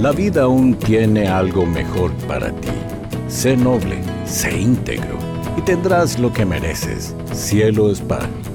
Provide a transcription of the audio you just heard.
La vida aún tiene algo mejor para ti. Sé noble, sé íntegro, y tendrás lo que mereces. Cielo es pan.